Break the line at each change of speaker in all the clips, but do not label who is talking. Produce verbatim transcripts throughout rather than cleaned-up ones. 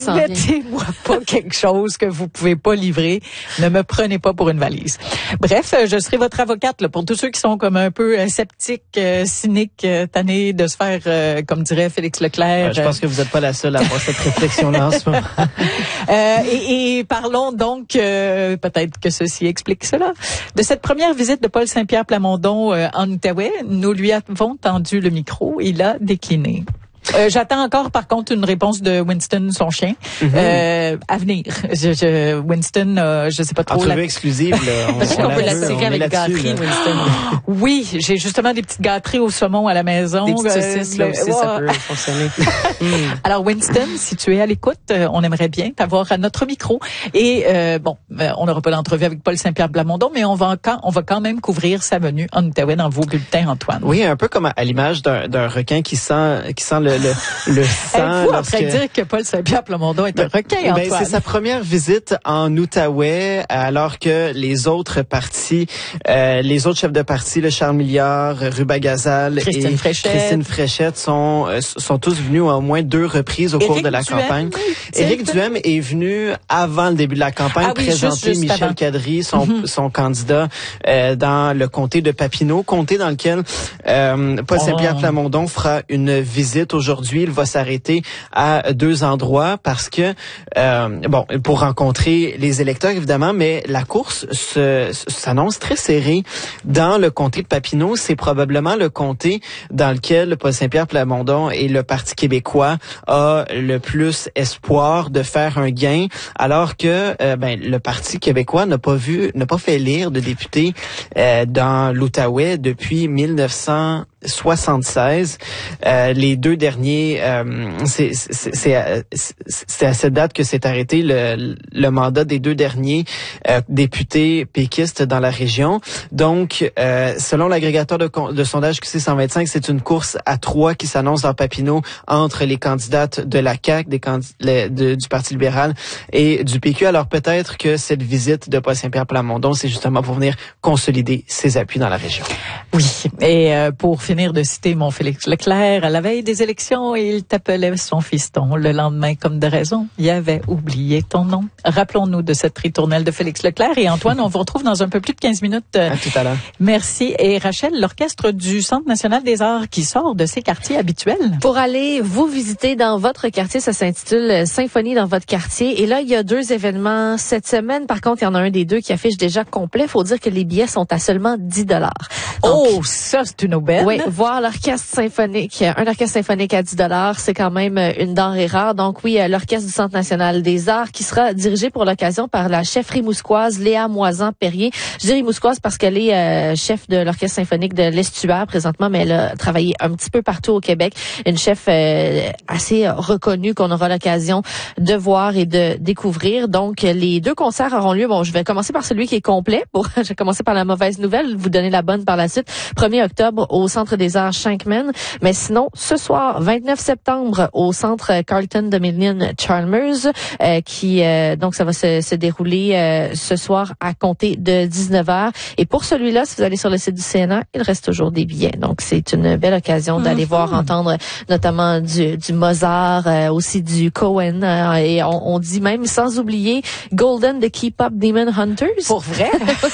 Mettez-moi pas quelque chose que vous pouvez pas livrer. Ne me prenez pas pour une valise. Bref, je serai votre avocate là, pour tous ceux qui sont comme un peu euh, sceptiques, euh, cyniques, euh, tannés de se faire, euh, comme dirait Félix Leclerc.
Ouais, je pense que vous n'êtes pas la seule à avoir cette réflexion-là en ce moment.
euh, et, et parlons donc, euh, peut-être que ceci explique cela, de cette première visite de Paul Saint-Pierre Plamondon euh, en Outaouais. Nous lui avons tendu le micro. Il a décliné. Euh, j'attends encore, par contre, une réponse de Winston, son chien, mm-hmm. euh, à venir. Je, je, Winston, euh, je sais pas trop.
Entrevue
la...
exclusive, là. On,
Parce qu'on peut l'attirer avec gâterie, Winston. Oui, j'ai justement des petites gâteries au saumon à la maison.
Des petites saucisses, euh, là aussi, ouais. Ça peut fonctionner.
Alors, Winston, si tu es à l'écoute, euh, on aimerait bien t'avoir à notre micro. Et, euh, bon, euh, on n'aura pas d'entrevue avec Paul Saint-Pierre Plamondon, mais on va, quand, on va quand même couvrir sa venue en Outaouais dans vos bulletins, Antoine.
Oui, un peu comme à, à l'image d'un, d'un requin qui sent, qui sent le, le, le sang.
Êtes-vous
lorsque...
en train de dire que Paul Saint-Pierre Plamondon est un requin, Antoine?
Ben, c'est sa première visite en Outaouais, alors que les autres partis, euh, les autres chefs de parti, le Charles Milliard, Ruba Gazal
Christine
et
Fréchette.
Christine Fréchette sont, euh, sont tous venus au moins deux reprises au
Éric
cours de la
Duhem,
campagne.
Oui,
Éric Duhem est venu avant le début de la campagne
ah oui,
présenter
juste, juste
Michel
avant.
Kadri, son,
mm-hmm.
son candidat euh, dans le comté de Papineau, comté dans lequel euh, Paul
oh.
Saint-Pierre Plamondon fera une visite aujourd'hui. Il va s'arrêter à deux endroits parce que, euh, bon, pour rencontrer les électeurs, évidemment, mais la course se, s'annonce très serrée dans le comté de Papineau. C'est probablement le comté dans lequel Paul Saint-Pierre Plamondon et le Parti québécois a le plus espoir de faire un gain, alors que euh, ben, le Parti québécois n'a pas vu, n'a pas fait élire de députés euh, dans l'Outaouais depuis mille neuf cent soixante-seize. Euh, les deux derniers, euh, c'est, c'est, c'est, à, c'est à cette date que s'est arrêté le, le mandat des deux derniers euh, députés péquistes dans la région. Donc, euh, selon l'agrégateur de, de sondage Q C cent vingt-cinq, c'est une course à trois qui s'annonce dans Papineau entre les candidates de la C A Q, des candid- les, de, du Parti libéral et du P Q. Alors peut-être que cette visite de Paul Saint-Pierre Plamondon, c'est justement pour venir consolider ses appuis dans la région.
Oui, et euh, pour finir de citer mon Félix Leclerc, à la veille des élections, il t'appelait son fiston. Le lendemain, comme de raison, il avait oublié ton nom. Rappelons-nous de cette ritournelle de Félix Leclerc. Et Antoine, on vous retrouve dans un peu plus de quinze minutes.
À tout à l'heure.
Merci. Et Rachel, l'orchestre du Centre national des arts qui sort de ses quartiers habituels.
Pour aller vous visiter dans votre quartier, ça s'intitule Symphonie dans votre quartier. Et là, il y a deux événements cette semaine. Par contre, il y en a un des deux qui affiche déjà complet. Il faut dire que les billets sont à seulement dix dollars.
Oh, ça, c'est une aubaine.
Oui, voir l'orchestre symphonique, un orchestre symphonique à dix dollars, c'est quand même une denrée rare. Donc oui, l'orchestre du Centre national des arts qui sera dirigé pour l'occasion par la chef rimouskoise Léa Moisan-Perrier. Je dis rimouskoise parce qu'elle est euh, chef de l'orchestre symphonique de l'Estuaire présentement, mais elle a travaillé un petit peu partout au Québec. Une chef euh, assez reconnue qu'on aura l'occasion de voir et de découvrir. Donc les deux concerts auront lieu. Bon, je vais commencer par celui qui est complet. Pour, je vais commencer par la mauvaise nouvelle, vous donner la bonne par la suite. premier octobre au Centre des arts Shankman. Mais sinon, ce soir, vingt-neuf septembre, au Centre Carlton Dominion Chalmers, euh, qui euh, donc ça va se, se dérouler euh, ce soir à compter de dix-neuf heures. Et pour celui-là, si vous allez sur le site du C N A, il reste toujours des billets. Donc c'est une belle occasion d'aller mm-hmm. voir, entendre notamment du, du Mozart, euh, aussi du Cohen, euh, et on, on dit même sans oublier Golden the Keep Up Demon Hunters.
Pour vrai?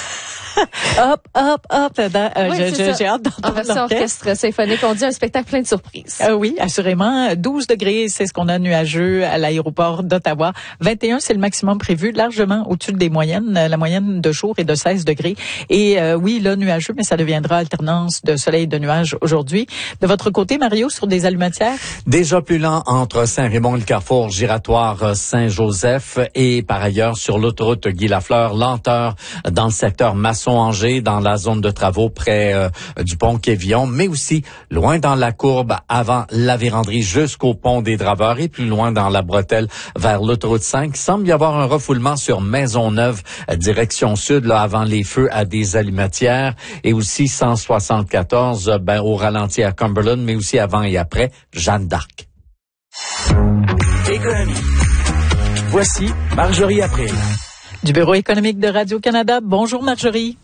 hop, hop, hop. Dans, euh,
oui,
je, je, j'ai hâte d'entendre
en version orchestre symphonique. On dit un spectacle plein de surprises.
Euh, oui, assurément. douze degrés, c'est ce qu'on a nuageux à l'aéroport d'Ottawa. vingt et un, c'est le maximum prévu, largement au-dessus des moyennes. La moyenne de jour est de seize degrés. Et euh, oui, là, nuageux, mais ça deviendra alternance de soleil et de nuages aujourd'hui. De votre côté, Mario, sur des allumatières?
Déjà plus lent entre Saint-Raymond et le carrefour giratoire Saint-Joseph et par ailleurs sur l'autoroute Guy-Lafleur, lenteur dans le secteur Masson-Angers, dans la zone de travaux près euh, du pont Quévillon, mais aussi loin dans la courbe avant la Vérandrie jusqu'au pont des Draveurs et plus loin dans la bretelle vers l'autoroute cinq. Il semble y avoir un refoulement sur Maisonneuve, direction sud, là, avant les feux à des allumatières, et aussi cent soixante-quatorze ben, au ralenti à Cumberland, mais aussi avant et après Jeanne d'Arc.
Économie. Voici Marjorie April.
Du Bureau économique de Radio-Canada. Bonjour Marjorie.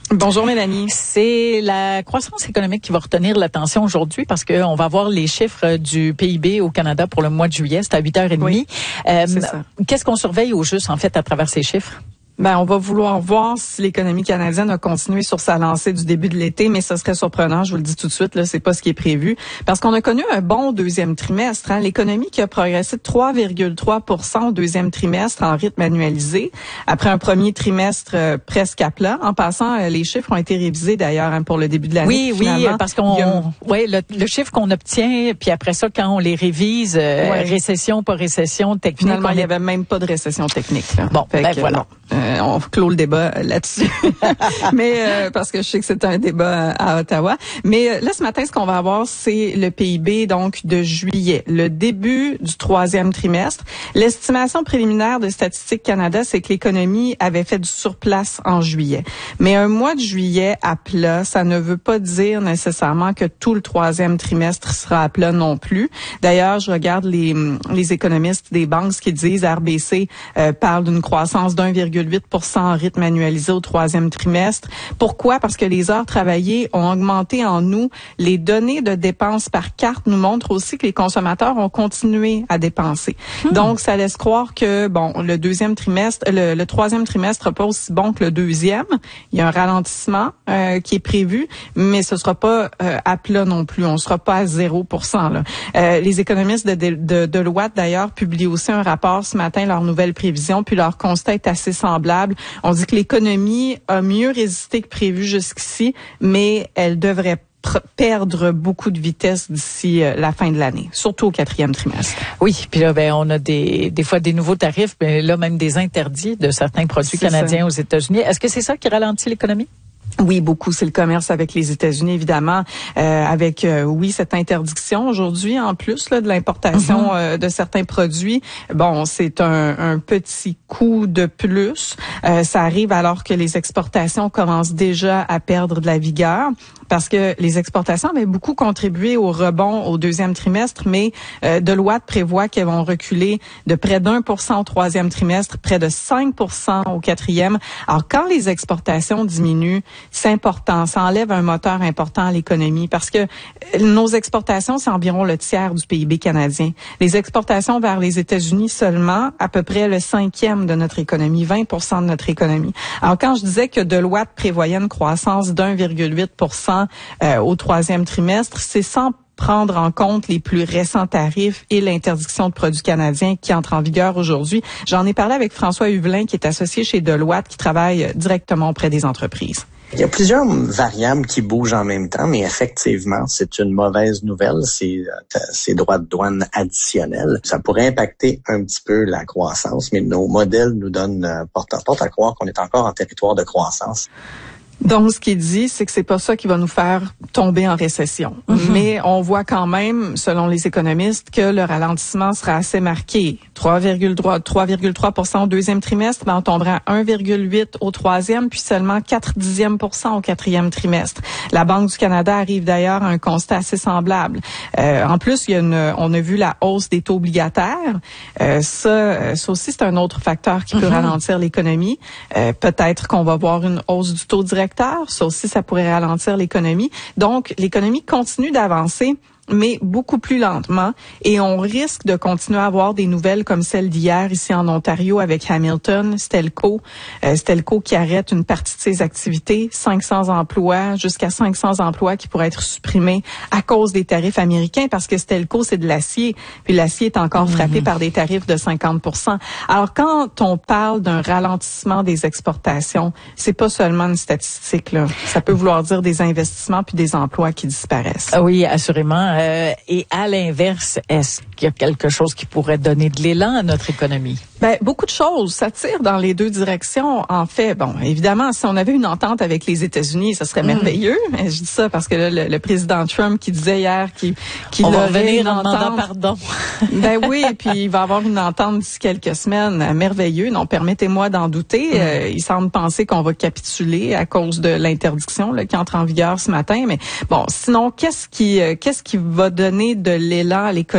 Bonjour Mélanie.
C'est la croissance économique qui va retenir l'attention aujourd'hui parce qu'on va voir les chiffres du P I B au Canada pour le mois de juillet. C'est à huit heures trente.
Oui,
euh,
c'est ça.
Qu'est-ce qu'on surveille au juste, en fait, à travers ces chiffres?
Ben, on va vouloir voir si l'économie canadienne a continué sur sa lancée du début de l'été, mais ce serait surprenant, je vous le dis tout de suite, là, c'est pas ce qui est prévu. Parce qu'on a connu un bon deuxième trimestre, hein. L'économie qui a progressé de trois virgule trois pour cent au deuxième trimestre en rythme annualisé, après un premier trimestre euh, presque à plat. En passant, euh, les chiffres ont été révisés d'ailleurs hein, pour le début de l'année.
Oui, oui, parce qu'on, a... ouais, le, le chiffre qu'on obtient, puis après ça, quand on les révise, euh, ouais. récession, pas récession, technique.
Finalement, il n'y
est...
avait même pas de récession technique. Là.
Bon,
fait
ben
que,
voilà.
Bon. Euh, on clôt le débat là-dessus. Mais euh, parce que je sais que c'est un débat à Ottawa. Mais euh, là, ce matin, ce qu'on va avoir, c'est le P I B donc de juillet, le début du troisième trimestre. L'estimation préliminaire de Statistique Canada, c'est que l'économie avait fait du surplace en juillet. Mais un mois de juillet à plat, ça ne veut pas dire nécessairement que tout le troisième trimestre sera à plat non plus. D'ailleurs, je regarde les, les économistes des banques qui disent, R B C euh, parle d'une croissance d'un virgule huit pour cent en rythme annualisé au troisième trimestre. Pourquoi? Parce que les heures travaillées ont augmenté en août. Les données de dépenses par carte nous montrent aussi que les consommateurs ont continué à dépenser. Hmm. Donc, ça laisse croire que, bon, le deuxième trimestre, le, le troisième trimestre n'est pas aussi bon que le deuxième. Il y a un ralentissement euh, qui est prévu, mais ce sera pas euh, à plat non plus. On sera pas à zéro pour cent. Là. Euh, les économistes de, de, de Deloitte, d'ailleurs, publient aussi un rapport ce matin, leurs nouvelles prévisions, puis leur constat est assez semblable. On dit que l'économie a mieux résisté que prévu jusqu'ici, mais elle devrait pr- perdre beaucoup de vitesse d'ici euh, la fin de l'année, surtout au quatrième trimestre.
Oui, puis là, ben, on a des, des fois des nouveaux tarifs, mais là, même des interdits de certains produits c'est canadiens ça. Aux États-Unis. Est-ce que c'est ça qui ralentit l'économie?
Oui, beaucoup. C'est le commerce avec les États-Unis, évidemment, euh, avec, euh, oui, cette interdiction aujourd'hui, en plus là, de l'importation mm-hmm. euh, de certains produits. Bon, c'est un, un petit coup de plus. Euh, ça arrive alors que les exportations commencent déjà à perdre de la vigueur, parce que les exportations avaient beaucoup contribué au rebond au deuxième trimestre, mais euh, Deloitte prévoit qu'elles vont reculer de près d'un pour cent au troisième trimestre, près de cinq pour cent au quatrième. Alors, quand les exportations diminuent, c'est important. Ça enlève un moteur important à l'économie parce que nos exportations, c'est environ le tiers du P I B canadien. Les exportations vers les États-Unis seulement, à peu près le cinquième de notre économie, vingt pour cent de notre économie. Alors, quand je disais que Deloitte prévoyait une croissance d'un virgule huit pour cent euh, au troisième trimestre, c'est sans prendre en compte les plus récents tarifs et l'interdiction de produits canadiens qui entre en vigueur aujourd'hui. J'en ai parlé avec François Huvelin, qui est associé chez Deloitte, qui travaille directement auprès des entreprises.
Il y a plusieurs variables qui bougent en même temps, mais effectivement, c'est une mauvaise nouvelle, c'est ces droits de douane additionnels. Ça pourrait impacter un petit peu la croissance, mais nos modèles nous donnent porte à porte à croire qu'on est encore en territoire de croissance.
Donc, ce qu'il dit, c'est que c'est pas ça qui va nous faire tomber en récession. Mm-hmm. Mais on voit quand même, selon les économistes, que le ralentissement sera assez marqué. trois virgule trois pour cent au deuxième trimestre, mais on tombera à un virgule huit au troisième, puis seulement quatre dixièmes pour cent au quatrième trimestre. La Banque du Canada arrive d'ailleurs à un constat assez semblable. Euh, en plus, il y a une, on a vu la hausse des taux obligataires. Euh, ça, ça aussi, c'est un autre facteur qui peut mm-hmm. ralentir l'économie. Euh, peut-être qu'on va voir une hausse du taux direct. Ça aussi, ça pourrait ralentir l'économie. Donc, l'économie continue d'avancer, mais beaucoup plus lentement. Et on risque de continuer à avoir des nouvelles comme celle d'hier ici en Ontario avec Hamilton, Stelco. Euh, Stelco qui arrête une partie de ses activités, cinq cents emplois, jusqu'à cinq cents emplois qui pourraient être supprimés à cause des tarifs américains, parce que Stelco, c'est de l'acier. Puis l'acier est encore mmh. frappé par des tarifs de cinquante pour cent. Alors, quand on parle d'un ralentissement des exportations, c'est pas seulement une statistique, là. Ça peut vouloir dire des investissements puis des emplois qui disparaissent.
Oui, assurément. Euh, et à l'inverse, est-ce qu'il y a quelque chose qui pourrait donner de l'élan à notre économie?
Ben, beaucoup de choses. Ça tire dans les deux directions. En fait, bon, évidemment, si on avait une entente avec les États-Unis, ça serait mmh. merveilleux. Je dis ça parce que là, le, le président Trump qui disait hier qu'il qu'il
on
aurait
va venir
une
en
entente.
demandant pardon.
Ben oui, et puis il va avoir une entente d'ici quelques semaines. Merveilleux. Non, permettez-moi d'en douter. Mmh. Euh, il semble penser qu'on va capituler à cause de l'interdiction là, qui entre en vigueur ce matin. Mais bon, sinon, qu'est-ce qui, euh, qu'est-ce qui va donner de l'élan à l'économie?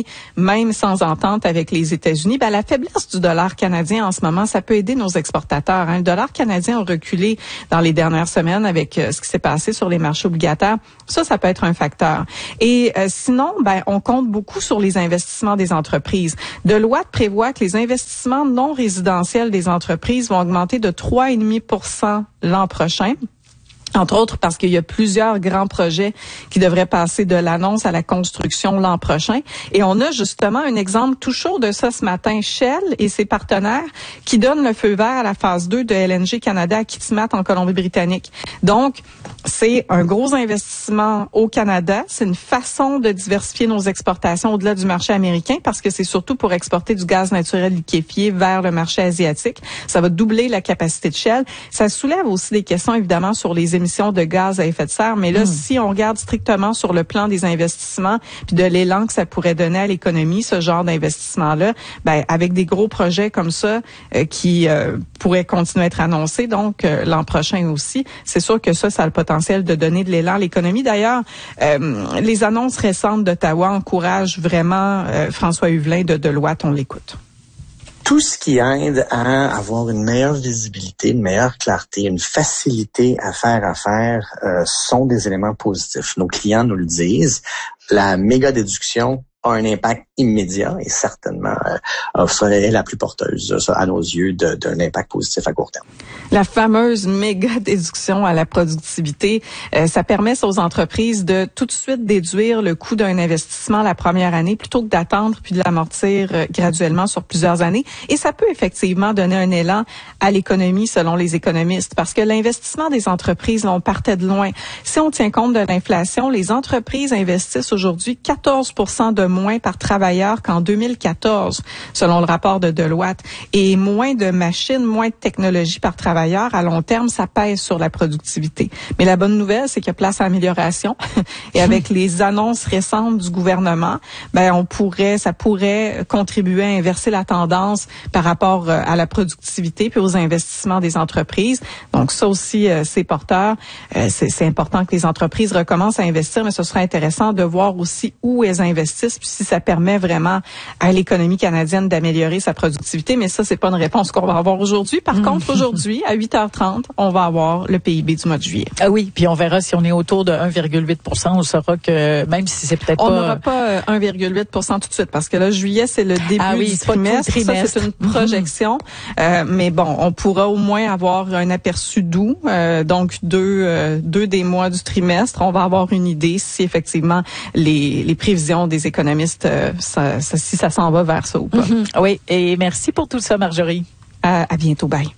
même sans entente avec les États-Unis, ben, la faiblesse du dollar canadien en ce moment, ça peut aider nos exportateurs. Hein. Le dollar canadien a reculé dans les dernières semaines avec euh, ce qui s'est passé sur les marchés obligataires. Ça, ça peut être un facteur. Et euh, sinon, ben, on compte beaucoup sur les investissements des entreprises. Deloitte prévoit que les investissements non résidentiels des entreprises vont augmenter de trois virgule cinq pour cent l'an prochain. Entre autres parce qu'il y a plusieurs grands projets qui devraient passer de l'annonce à la construction l'an prochain. Et on a justement un exemple tout chaud de ça ce matin. Shell et ses partenaires qui donnent le feu vert à la phase deux de L N G Canada à Kitimat en Colombie-Britannique. Donc, c'est un gros investissement au Canada. C'est une façon de diversifier nos exportations au-delà du marché américain parce que c'est surtout pour exporter du gaz naturel liquéfié vers le marché asiatique. Ça va doubler la capacité de Shell. Ça soulève aussi des questions, évidemment, sur les émissions de gaz à effet de serre. Mais là, mmh. si on regarde strictement sur le plan des investissements puis de l'élan que ça pourrait donner à l'économie, ce genre d'investissement-là, ben avec des gros projets comme ça euh, qui euh, pourraient continuer à être annoncés, donc euh, l'an prochain aussi, c'est sûr que ça, ça a le potentiel de donner de l'élan à l'économie. D'ailleurs, euh, les annonces récentes d'Ottawa encouragent vraiment euh, François Huvelin de Deloitte. On l'écoute.
Tout ce qui aide à avoir une meilleure visibilité, une meilleure clarté, une facilité à faire affaire euh, sont des éléments positifs. Nos clients nous le disent. La méga déduction a un impact immédiat et certainement euh, serait la plus porteuse ça, à nos yeux de, d'un impact positif à court terme.
La fameuse méga déduction à la productivité, euh, ça permet aux entreprises de tout de suite déduire le coût d'un investissement la première année plutôt que d'attendre puis de l'amortir euh, graduellement sur plusieurs années. Et ça peut effectivement donner un élan à l'économie selon les économistes parce que l'investissement des entreprises, là, on partait de loin. Si on tient compte de l'inflation, les entreprises investissent aujourd'hui quatorze pour cent de moins par travailleur qu'en deux mille quatorze, selon le rapport de Deloitte. Et moins de machines, moins de technologie par travailleur, à long terme, ça pèse sur la productivité. Mais la bonne nouvelle, c'est qu'il y a place à amélioration. Et avec les annonces récentes du gouvernement, ben on pourrait, ça pourrait contribuer à inverser la tendance par rapport à la productivité puis aux investissements des entreprises. Donc ça aussi, c'est porteur. C'est, c'est important que les entreprises recommencent à investir, mais ce serait intéressant de voir aussi où elles investissent puis si ça permet vraiment à l'économie canadienne d'améliorer sa productivité. Mais ça, c'est pas une réponse qu'on va avoir aujourd'hui. Par mmh. contre, aujourd'hui, à huit heures trente, on va avoir le P I B du mois de juillet.
Ah oui, puis on verra si on est autour de un virgule huit pour cent, on saura que même si c'est peut-être
on
pas...
On n'aura pas un virgule huit pour cent tout de suite parce que là, juillet, c'est le début
ah oui,
du trimestre. trimestre. Ça, c'est une projection. Mmh. Euh, mais bon, on pourra au moins avoir un aperçu d'août, euh, donc deux, euh, deux des mois du trimestre. On va avoir une idée si effectivement les, les prévisions des économistes, euh, ça, ça, si ça s'en va vers ça ou pas.
Mmh. Oui, et merci pour tout ça, Marjorie.
Euh, à bientôt, bye.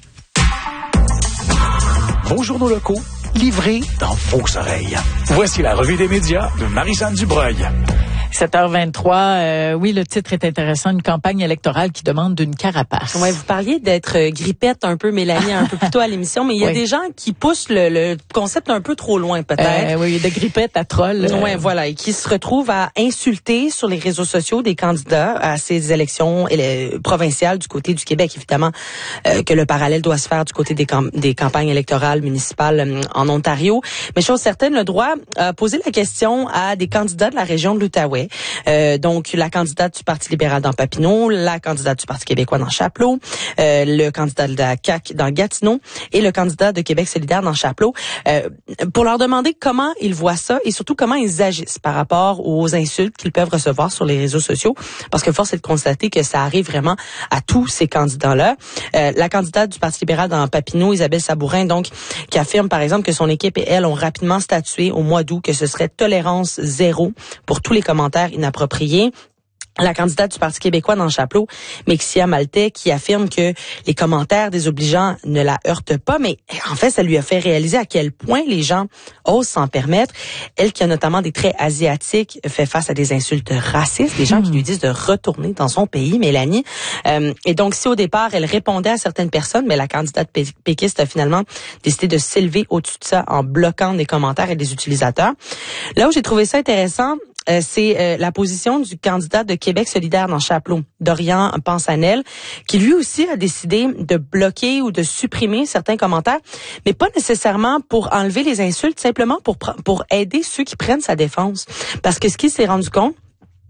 Vos journaux locaux, livrés dans vos oreilles. Voici la revue des médias de Marie-Jeanne Dubreuil.
sept heures vingt-trois, euh, oui, le titre est intéressant, une campagne électorale qui demande d'une carapace.
Ouais, vous parliez d'être euh, grippette un peu, Mélanie, un peu plus tôt à l'émission, mais il y a oui. des gens qui poussent le, le concept un peu trop loin, peut-être.
Euh, oui, de grippette à troll.
Euh... Ouais, voilà, et qui se retrouvent à insulter sur les réseaux sociaux des candidats à ces élections provinciales du côté du Québec, évidemment, euh, que le parallèle doit se faire du côté des, cam- des campagnes électorales municipales euh, en Ontario. Mais chose certaine, le droit a posé la question à des candidats de la région de l'Outaouais. Euh, donc, la candidate du Parti libéral dans Papineau, la candidate du Parti québécois dans Chapleau, euh, le candidat de la C A Q dans Gatineau et le candidat de Québec solidaire dans Chapleau, euh, pour leur demander comment ils voient ça et surtout comment ils agissent par rapport aux insultes qu'ils peuvent recevoir sur les réseaux sociaux. Parce que force est de constater que ça arrive vraiment à tous ces candidats-là. Euh, la candidate du Parti libéral dans Papineau, Isabelle Sabourin, donc, qui affirme, par exemple, que son équipe et elle ont rapidement statué au mois d'août que ce serait tolérance zéro pour tous les commentaires inappropriés. La candidate du Parti québécois dans Chapleau, Mexia Maltais, qui affirme que les commentaires désobligeants ne la heurtent pas, mais en fait, ça lui a fait réaliser à quel point les gens osent s'en permettre. Elle, qui a notamment des traits asiatiques, fait face à des insultes racistes, des gens mmh. qui lui disent de retourner dans son pays, Mélanie. Euh, et donc, si au départ, elle répondait à certaines personnes, mais la candidate pé- péquiste a finalement décidé de s'élever au-dessus de ça en bloquant des commentaires et des utilisateurs. Là où j'ai trouvé ça intéressant, Euh, c'est euh, la position du candidat de Québec solidaire dans Chapleau, Dorian Pansanel, qui lui aussi a décidé de bloquer ou de supprimer certains commentaires, mais pas nécessairement pour enlever les insultes, simplement pour pour aider ceux qui prennent sa défense. Parce que ce qu'il s'est rendu compte,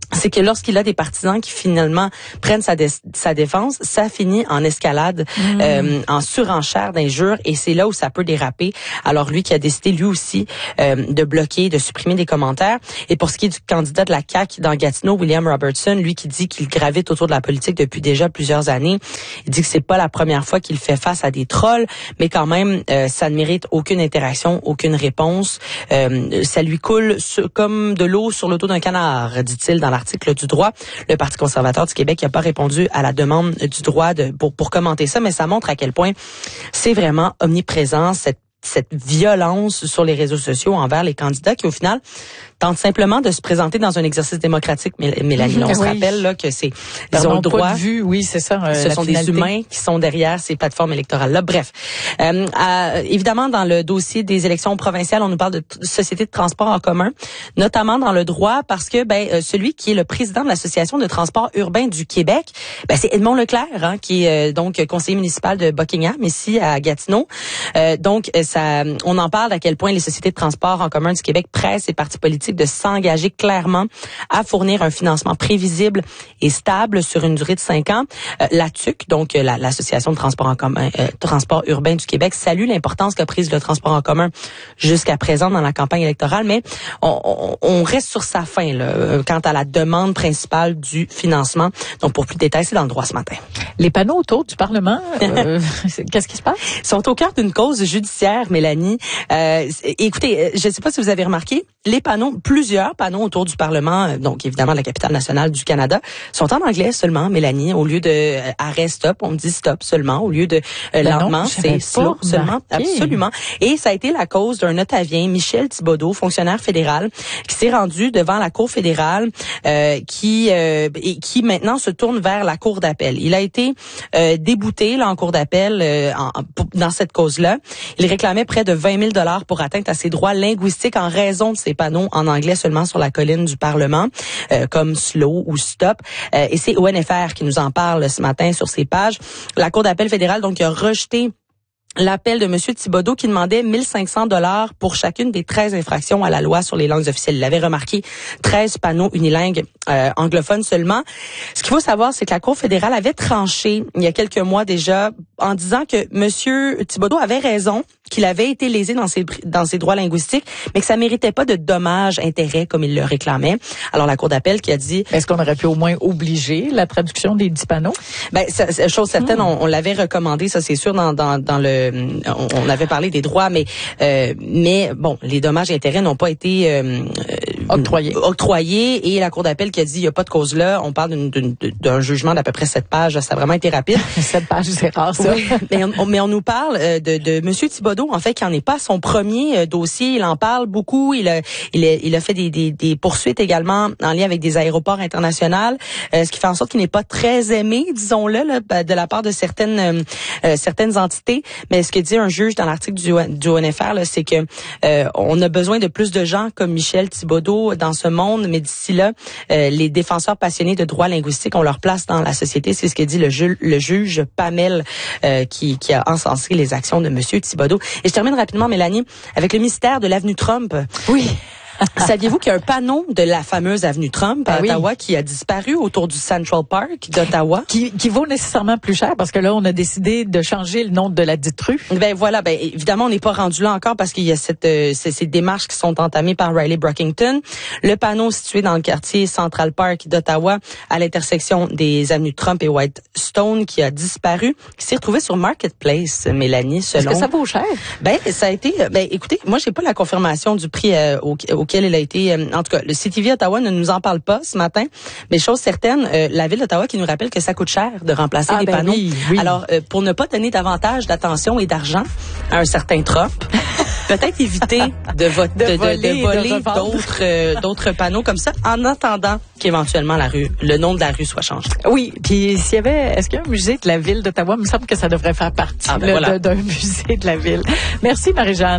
c'est que lorsqu'il a des partisans qui finalement prennent sa, dé- sa défense, ça finit en escalade, mmh. euh, en surenchère d'injures, et c'est là où ça peut déraper. Alors lui qui a décidé lui aussi euh, de bloquer, de supprimer des commentaires. Et pour ce qui est du candidat de la C A Q dans Gatineau, William Robertson, lui qui dit qu'il gravite autour de la politique depuis déjà plusieurs années, il dit que c'est pas la première fois qu'il fait face à des trolls, mais quand même euh, ça ne mérite aucune interaction, aucune réponse. Euh, ça lui coule sur, comme de l'eau sur le dos d'un canard, dit-il dans la article du Droit. Le Parti conservateur du Québec n'a pas répondu à la demande du Droit de, pour, pour commenter ça, mais ça montre à quel point c'est vraiment omniprésent, cette cette violence sur les réseaux sociaux envers les candidats qui, au final, tentent simplement de se présenter dans un exercice démocratique. Mélanie, on oui. se rappelle là que c'est ils ont le droit.
De vue, oui, c'est ça. Euh,
ce sont finalité. Des humains qui sont derrière ces plateformes électorales-là. Bref, euh, euh, évidemment, dans le dossier des élections provinciales, on nous parle de t- sociétés de transport en commun, notamment dans le droit, parce que ben euh, celui qui est le président de l'association de transport urbain du Québec, ben c'est Edmond Leclerc, hein, qui est euh, donc conseiller municipal de Buckingham ici à Gatineau. Euh, donc ça, on en parle à quel point les sociétés de transport en commun du Québec pressent les partis politiques de s'engager clairement à fournir un financement prévisible et stable sur une durée de cinq ans. Euh, la T U C, donc la, l'association de transport en commun, euh, transport urbain du Québec, salue l'importance qu'a prise le transport en commun jusqu'à présent dans la campagne électorale, mais on, on, on reste sur sa fin là, quant à la demande principale du financement. Donc pour plus de détails, c'est dans le droit ce matin.
Les panneaux autour du Parlement, euh, qu'est-ce qui se passe?
Ils sont au cœur d'une cause judiciaire, Mélanie. Euh, écoutez, je ne sais pas si vous avez remarqué, les panneaux, plusieurs panneaux autour du Parlement, donc évidemment la capitale nationale du Canada, sont en anglais seulement, Mélanie. Au lieu de euh, arrêt stop, on dit stop seulement. Au lieu de euh, ben lentement, c'est slow seulement. Absolument. Et ça a été la cause d'un Ottavien, Michel Thibodeau, fonctionnaire fédéral, qui s'est rendu devant la Cour fédérale, euh, qui euh, et qui maintenant se tourne vers la Cour d'appel. Il a été euh, débouté là en Cour d'appel euh, en, pour, dans cette cause-là. Il réclamait près de vingt mille dollars pour atteinte à ses droits linguistiques en raison de ces panneaux en anglais seulement sur la colline du Parlement, euh, comme slow ou stop. Euh, et c'est O N F R qui nous en parle ce matin sur ses pages. La Cour d'appel fédérale donc a rejeté l'appel de M. Thibodeau qui demandait mille cinq cents dollars pour chacune des treize infractions à la loi sur les langues officielles. Il avait remarqué treize panneaux unilingues euh, anglophones seulement. Ce qu'il faut savoir, c'est que la Cour fédérale avait tranché il y a quelques mois déjà en disant que M. Thibodeau avait raison, qu'il avait été lésé dans ses dans ses droits linguistiques, mais que ça méritait pas de dommages, intérêts comme il le réclamait. Alors la Cour d'appel qui a dit...
Est-ce qu'on aurait pu au moins obliger la traduction des dix panneaux?
Ben, ça, ça, chose certaine, mmh. on, on l'avait recommandé, ça c'est sûr, dans, dans, dans le... On, on avait parlé des droits, mais euh, mais bon, les dommages et intérêts n'ont pas été euh,
octroyés.
octroyés. Et la Cour d'appel qui a dit il n'y a pas de cause là. On parle d'une, d'une, d'un jugement d'à peu près sept pages. Ça a vraiment été rapide.
Sept pages, c'est rare ça.
Oui, mais, on, mais on nous parle de, de Monsieur Thibodeau, en fait, qui n'en est pas son premier dossier. Il en parle beaucoup. Il a, il a, il a fait des, des, des poursuites également en lien avec des aéroports internationaux, euh, ce qui fait en sorte qu'il n'est pas très aimé, disons-le, là, de la part de certaines euh, certaines entités. Mais ce que dit un juge dans l'article du, du O N F R, là, c'est que euh, on a besoin de plus de gens comme Michel Thibodeau dans ce monde, mais d'ici là, euh, les défenseurs passionnés de droits linguistiques ont leur place dans la société. C'est ce que dit le, ju- le juge Pamel euh, qui, qui a encensé les actions de Monsieur Thibodeau. Et je termine rapidement, Mélanie, avec le mystère de l'avenue Trump.
Oui.
Saviez-vous qu'il y a un panneau de la fameuse avenue Trump à
ah
Ottawa
oui.
qui a disparu autour du Central Park d'Ottawa?
Qui, qui vaut nécessairement plus cher parce que là, on a décidé de changer le nom de la dite rue.
Ben voilà, ben évidemment, on n'est pas rendu là encore parce qu'il y a cette, euh, ces, ces démarches qui sont entamées par Riley Brockington. Le panneau situé dans le quartier Central Park d'Ottawa, à l'intersection des avenues Trump et Whitestone, qui a disparu, qui s'est retrouvé sur Marketplace, Mélanie, selon...
Est-ce que ça vaut cher?
Ben, ça a été... Ben, écoutez, moi, j'ai pas la confirmation du prix euh, au, auquel il a été... Euh, en tout cas, le C T V Ottawa ne nous en parle pas ce matin, mais chose certaine, euh, la ville d'Ottawa qui nous rappelle que ça coûte cher de remplacer
ah,
des
ben
panneaux.
Oui, oui.
Alors, euh, pour ne pas donner davantage d'attention et d'argent à un certain Trump, peut-être éviter de, vo- de, de, de voler, de voler de d'autres, euh, d'autres panneaux comme ça, en attendant qu'éventuellement la rue, le nom de la rue soit changé.
Oui, puis s'il y avait, est-ce qu'il y a un musée de la ville d'Ottawa? Il me semble que ça devrait faire partie
ah, ben
là,
voilà.
de, d'un musée de la ville. Merci Marie-Jeanne.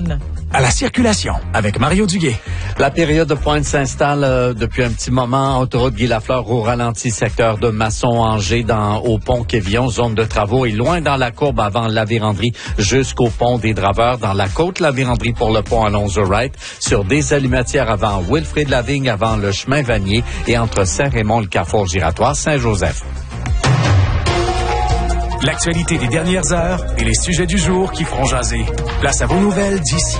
à la circulation avec Mario Duguay.
La période de pointe s'installe euh, depuis un petit moment. Autoroute Guy Lafleur au ralenti, secteur de Masson-Angers dans au pont Quévillon, zone de travaux et loin dans la courbe avant la Vérandrie jusqu'au pont des Draveurs, dans la côte la Vérandrie pour le pont Alonzo-Wright, sur des Allumetières avant Wilfrid Lavigne, avant le chemin Vanier et entre Saint-Raymond, le carrefour giratoire Saint-Joseph.
L'actualité des dernières heures et les sujets du jour qui feront jaser. Place à vos nouvelles d'ici.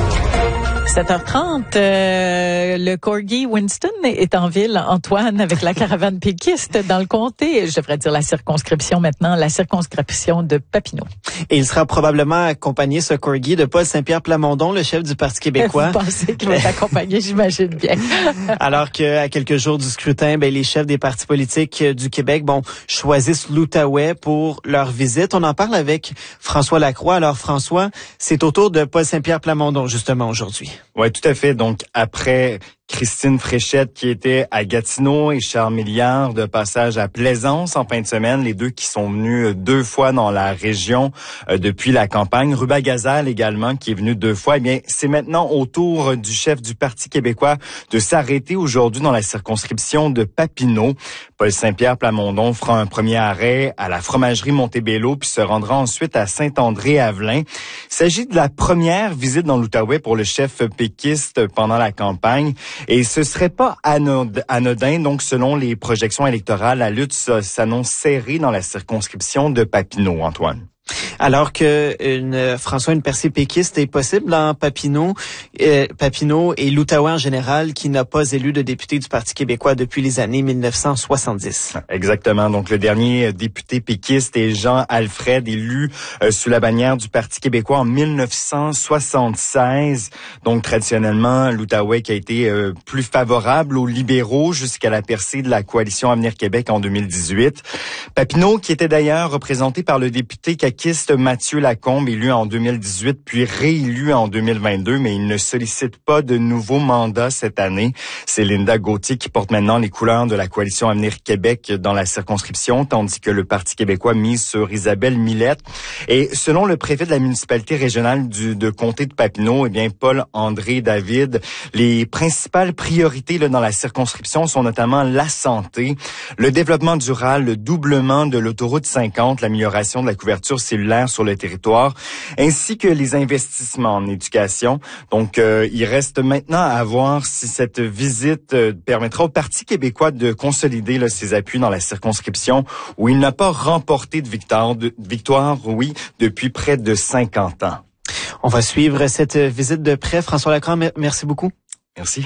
sept heures trente, euh, le Corgi Winston est en ville, Antoine, avec la caravane péquiste dans le comté, je devrais dire la circonscription maintenant, la circonscription de Papineau.
Et il sera probablement accompagné, ce Corgi, de Paul Saint-Pierre Plamondon, le chef du Parti québécois.
Vous pensez qu'il va être accompagné, j'imagine bien.
Alors qu'à quelques jours du scrutin, ben, les chefs des partis politiques du Québec, bon, choisissent l'Outaouais pour leur visite. On en parle avec François Lacroix. Alors, François, c'est au tour de Paul Saint-Pierre Plamondon, justement, aujourd'hui.
Oui, tout à fait. Donc, après Christine Fréchette qui était à Gatineau et Charles Milliard de passage à Plaisance en fin de semaine, les deux qui sont venus deux fois dans la région euh, depuis la campagne. Ruba Gazal également qui est venu deux fois. Eh bien, c'est maintenant au tour du chef du Parti québécois de s'arrêter aujourd'hui dans la circonscription de Papineau. Paul Saint-Pierre Plamondon fera un premier arrêt à la fromagerie Montebello puis se rendra ensuite à Saint-André-Avelin. Il s'agit de la première visite dans l'Outaouais pour le chef péquiste pendant la campagne. Et ce serait pas anodin, donc selon les projections électorales, la lutte s'annonce serrée dans la circonscription de Papineau, Antoine.
Alors que une François une percée péquiste est possible dans Papineau, euh, Papineau et l'Outaouais en général, qui n'a pas élu de député du Parti québécois depuis les années mille neuf cent soixante-dix.
Exactement. Donc le dernier député péquiste est Jean Alfred, élu euh, sous la bannière du Parti québécois en mille neuf cent soixante-seize. Donc traditionnellement, l'Outaouais qui a été euh, plus favorable aux libéraux jusqu'à la percée de la coalition Avenir Québec en deux mille dix-huit. Papineau, qui était d'ailleurs représenté par le député caquiste Mathieu Lacombe, élu en deux mille dix-huit puis réélu en deux mille vingt-deux, mais il ne sollicite pas de nouveaux mandats cette année. C'est Linda Gauthier qui porte maintenant les couleurs de la coalition Avenir Québec dans la circonscription, tandis que le Parti québécois mise sur Isabelle Millette. Et selon le préfet de la municipalité régionale du de comté de Papineau, eh bien Paul-André David, les principales priorités là, dans la circonscription sont notamment la santé, le développement durable, le doublement de l'autoroute cinquante, l'amélioration de la couverture cellulaire sur le territoire, ainsi que les investissements en éducation. Donc, euh, il reste maintenant à voir si cette visite euh, permettra au Parti québécois de consolider là, ses appuis dans la circonscription où il n'a pas remporté de victoire, de, victoire, oui, depuis près de cinquante ans.
On va suivre cette visite de près. François Lacroix, merci beaucoup.
Merci.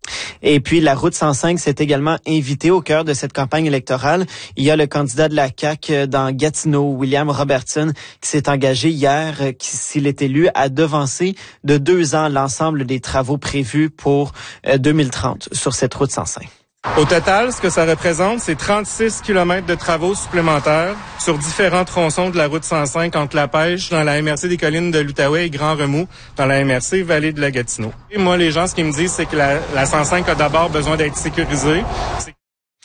Et puis, la route cent cinq s'est également invitée au cœur de cette campagne électorale. Il y a le candidat de la C A Q dans Gatineau, William Robertson, qui s'est engagé hier, qui, s'il est élu, à devancer de deux ans l'ensemble des travaux prévus pour euh, deux mille trente sur cette route cent cinq.
Au total, ce que ça représente, c'est trente-six kilomètres de travaux supplémentaires sur différents tronçons de la route cent cinq entre La Pêche, dans la M R C des collines de l'Outaouais et Grand Remous, dans la M R C Vallée de la Gatineau. Et moi, les gens, ce qu'ils me disent, c'est que la, la cent cinq a d'abord besoin d'être sécurisée. C'est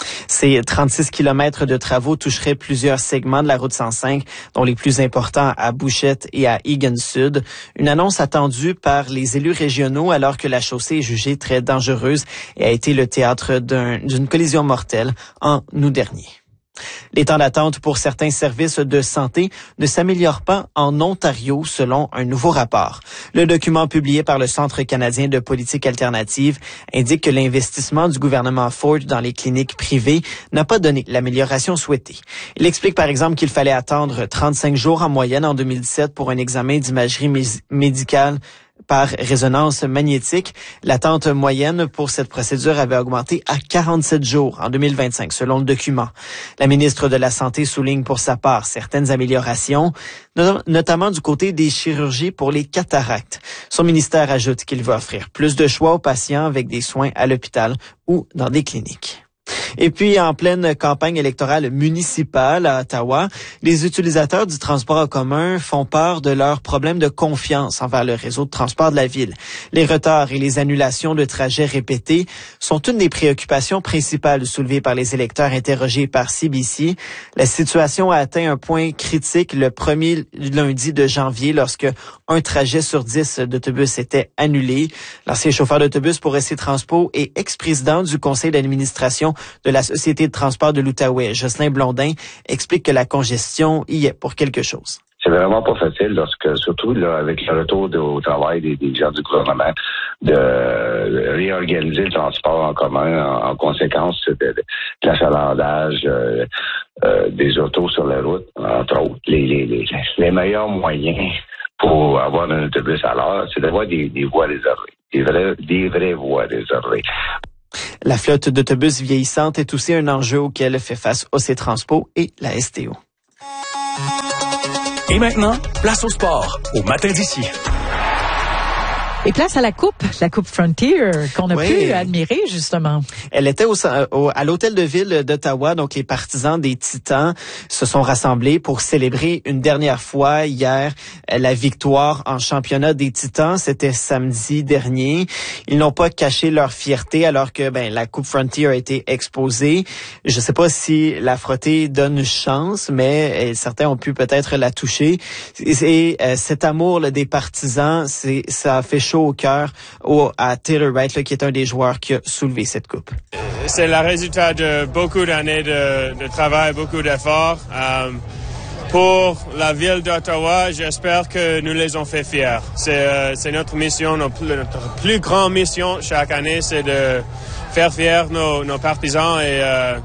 Ces trente-six kilomètres de travaux toucheraient plusieurs segments de la route cent cinq, dont les plus importants à Bouchette et à Egan Sud. Une annonce attendue par les élus régionaux alors que la chaussée est jugée très dangereuse et a été le théâtre d'un, d'une collision mortelle en août dernier. Les temps d'attente pour certains services de santé ne s'améliorent pas en Ontario, selon un nouveau rapport. Le document publié par le Centre canadien de politique alternative indique que l'investissement du gouvernement Ford dans les cliniques privées n'a pas donné l'amélioration souhaitée. Il explique par exemple qu'il fallait attendre trente-cinq jours en moyenne en deux mille dix-sept pour un examen d'imagerie mé- médicale par résonance magnétique. L'attente moyenne pour cette procédure avait augmenté à quarante-sept jours en deux mille vingt-cinq, selon le document. La ministre de la Santé souligne pour sa part certaines améliorations, notamment du côté des chirurgies pour les cataractes. Son ministère ajoute qu'il va offrir plus de choix aux patients avec des soins à l'hôpital ou dans des cliniques. Et puis, en pleine campagne électorale municipale à Ottawa, les utilisateurs du transport en commun font part de leurs problèmes de confiance envers le réseau de transport de la ville. Les retards et les annulations de trajets répétés sont une des préoccupations principales soulevées par les électeurs interrogés par C B C. La situation a atteint un point critique le premier lundi de janvier lorsque un trajet sur dix d'autobus était annulé. L'ancien chauffeur d'autobus pour S C Transpo et ex-président du conseil d'administration de la Société de transport de l'Outaouais, Jocelyn Blondin, explique que la congestion y est pour quelque chose.
C'est vraiment pas facile lorsque, surtout là, avec le retour de, au travail des, des gens du gouvernement, de réorganiser le transport en commun en, en conséquence de, de, de l'achalandage euh, euh, des autos sur la route, entre autres. Les, les, les, les meilleurs moyens pour avoir un autobus à l'heure, c'est d'avoir des, des voies réservées, des vraies, des vraies voies réservées.
La flotte d'autobus vieillissante est aussi un enjeu auquel fait face O C Transpo et la S T O.
Et maintenant, place au sport, au matin d'ici.
Et place à la coupe, la coupe Frontier, qu'on a
oui.
pu admirer, justement.
Elle était au, au, à l'hôtel de ville d'Ottawa, donc les partisans des Titans se sont rassemblés pour célébrer une dernière fois hier la victoire en championnat des Titans. C'était samedi dernier. Ils n'ont pas caché leur fierté alors que ben la coupe Frontier a été exposée. Je ne sais pas si la frotter donne chance, mais certains ont pu peut-être la toucher. Et, et euh, cet amour là, des partisans, c'est ça a fait chaud au cœur au, à Taylor Wright, là, qui est un des joueurs qui a soulevé cette coupe.
C'est le résultat de beaucoup d'années de, de travail, beaucoup d'efforts. Euh, pour la ville d'Ottawa, j'espère que nous les avons fait fiers. C'est, euh, c'est notre mission, notre, notre plus grande mission chaque année, c'est de faire fiers nos, nos partisans et euh,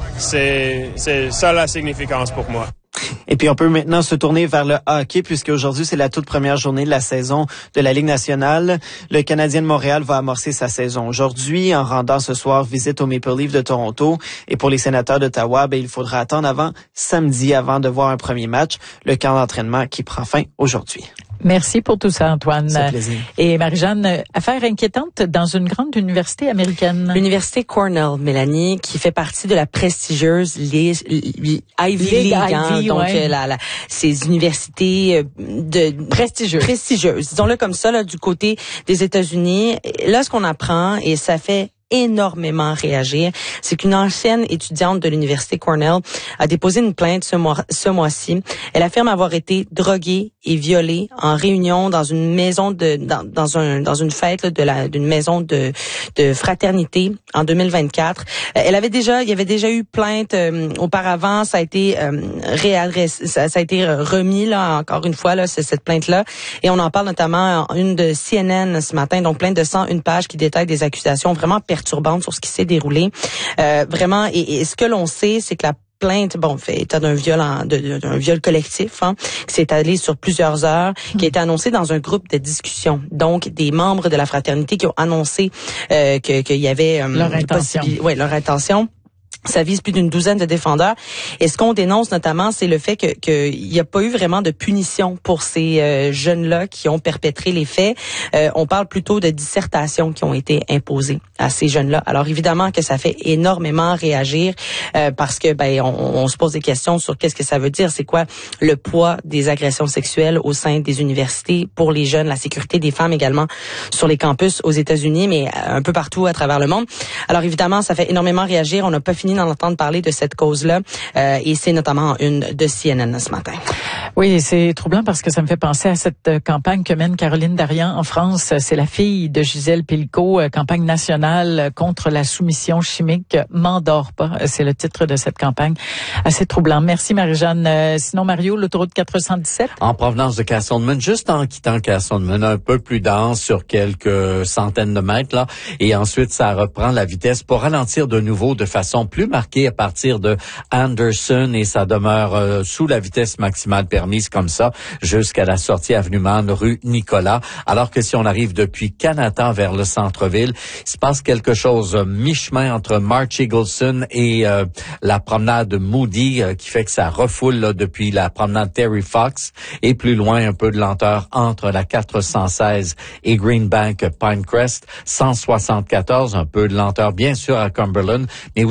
c'est, c'est ça la significance pour moi.
Et puis, on peut maintenant se tourner vers le hockey, puisque aujourd'hui, c'est la toute première journée de la saison de la Ligue nationale. Le Canadien de Montréal va amorcer sa saison aujourd'hui en rendant ce soir visite aux Maple Leafs de Toronto. Et pour les Sénateurs d'Ottawa, ben, il faudra attendre avant samedi avant de voir un premier match, le camp d'entraînement qui prend fin aujourd'hui.
Merci pour tout ça, Antoine.
C'est un plaisir.
Et Marie-Jeanne, affaire inquiétante dans une grande université américaine.
L'université Cornell, Mélanie, qui fait partie de la prestigieuse les, les Ivy League, hein,
Ivy,
donc
ouais.
la, la, ces universités de
prestigieuses,
prestigieuses, disons-le comme ça, là, du côté des États-Unis. Là, ce qu'on apprend, et ça fait énormément réagir, c'est qu'une ancienne étudiante de l'université Cornell a déposé une plainte ce mois ce mois-ci. Elle affirme avoir été droguée et violée en réunion dans une maison de dans, dans un dans une fête là, de la d'une maison de de fraternité en deux mille vingt-quatre. Elle avait déjà il y avait déjà eu plainte euh, auparavant, ça a été euh, réadressé, ça, ça a été remis là encore une fois là cette plainte là et on en parle notamment en une de C N N ce matin, donc plainte de cent une pages qui détaille des accusations vraiment perturbantes sur ce qui s'est déroulé. Euh, vraiment, et, et ce que l'on sait, c'est que la plainte, bon, fait état d'un viol, en, de, d'un viol collectif, hein, qui s'est allé sur plusieurs heures, mmh. qui a été annoncé dans un groupe de discussion. Donc, des membres de la fraternité qui ont annoncé euh, que qu'il y avait euh,
leur intention.
Ouais, leur intention. Ça vise plus d'une douzaine de défendeurs. Et ce qu'on dénonce notamment, c'est le fait que qu'il n'y a pas eu vraiment de punition pour ces euh, jeunes-là qui ont perpétré les faits. Euh, on parle plutôt de dissertations qui ont été imposées à ces jeunes-là. Alors évidemment que ça fait énormément réagir euh, parce que ben on, on se pose des questions sur qu'est-ce que ça veut dire, c'est quoi le poids des agressions sexuelles au sein des universités pour les jeunes, la sécurité des femmes également sur les campus aux États-Unis, mais un peu partout à travers le monde. Alors évidemment, ça fait énormément réagir. On n'a pas fini d'en entendre parler de cette cause-là euh, et c'est notamment une de C N N ce matin.
Oui, c'est troublant parce que ça me fait penser à cette campagne que mène Caroline Darian en France. C'est la fille de Gisèle Pellicot, campagne nationale contre la soumission chimique. M'endors pas, c'est le titre de cette campagne. Assez troublant. Merci Marie-Jeanne. Euh, sinon Mario, l'autoroute quatre cent dix-sept.
En provenance de Castlemaine, juste en quittant Castlemaine, un peu plus dense sur quelques centaines de mètres là, et ensuite ça reprend la vitesse pour ralentir de nouveau de façon plus marquée à partir de Anderson et ça demeure euh, sous la vitesse maximale permise comme ça jusqu'à la sortie avenue Mann, rue Nicolas. Alors que si on arrive depuis Canada vers le centre-ville, il se passe quelque chose euh, mi-chemin entre March Eagleson et euh, la promenade Moody euh, qui fait que ça refoule là, depuis la promenade Terry Fox et plus loin un peu de lenteur entre la quatre cent seize et Greenbank Pinecrest, cent soixante-quatorze, un peu de lenteur bien sûr à Cumberland, mais aussi entre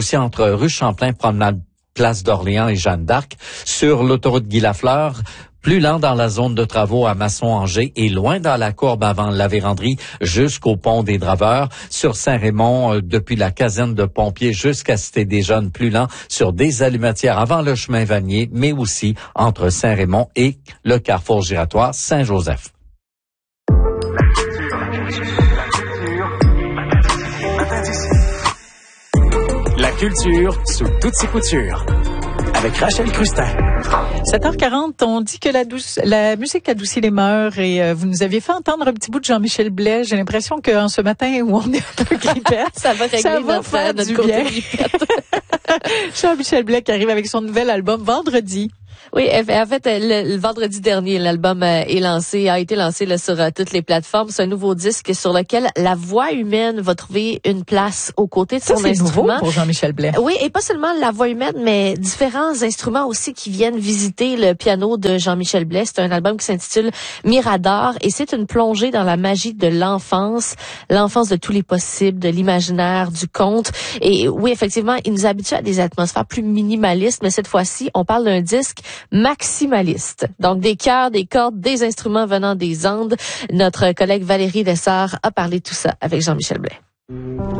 entre rue Champlain, promenade Place d'Orléans et Jeanne d'Arc. Sur l'autoroute Guy Lafleur, plus lent dans la zone de travaux à Masson-Angers et loin dans la courbe avant la véranderie jusqu'au pont des Draveurs. Sur Saint-Raymond, euh, depuis la caserne de pompiers jusqu'à Cité des Jeunes, plus lent sur des allumetières avant le chemin Vanier, mais aussi entre Saint-Raymond et le carrefour giratoire Saint-Joseph.
La culture sous toutes ses coutures. Avec Rachel Crustin.
sept heures quarante, on dit que la, douce, la musique adoucit les mœurs et euh, vous nous aviez fait entendre un petit bout de Jean-Michel Blais. J'ai l'impression qu'en ce matin où on est un peu grippette,
ça va régler
ça va
notre,
faire
notre
du
côté
bien.
grippette.
Jean-Michel Blais qui arrive avec son nouvel album vendredi.
Oui, en fait, le, le vendredi dernier, l'album est lancé, a été lancé là, sur uh, toutes les plateformes. C'est un nouveau disque sur lequel la voix humaine va trouver une place aux côtés de
Ça,
son
c'est
instrument.
nouveau pour Jean-Michel Blais.
Oui, et pas seulement la voix humaine, mais différents instruments aussi qui viennent visiter le piano de Jean-Michel Blais. C'est un album qui s'intitule Mirador et c'est une plongée dans la magie de l'enfance, l'enfance de tous les possibles, de l'imaginaire, du conte. Et oui, effectivement, il nous habitue à des atmosphères plus minimalistes, mais cette fois-ci, on parle d'un disque maximaliste. Donc, des chœurs, des cordes, des instruments venant des Andes. Notre collègue Valérie Lessard a parlé de tout ça avec Jean-Michel Blais.